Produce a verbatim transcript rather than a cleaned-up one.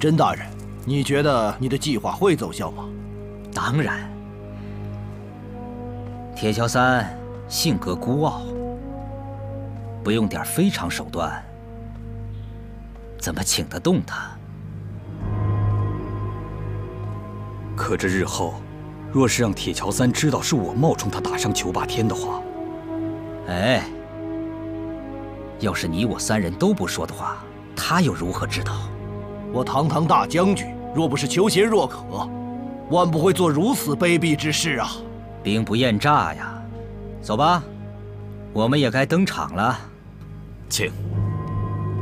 甄大人，你觉得你的计划会奏效吗？ 当然。铁桥三性格孤傲，不用点非常手段，怎么请得动他？ 可这日后，若是让铁桥三知道是我冒充他打伤裘霸天的话， 哎，要是你我三人都不说的话，他又如何知道？ 我堂堂大将军，若不是求贤若渴，万不会做如此卑鄙之事啊！ 兵不厌诈呀！走吧，我们也该登场了。 请。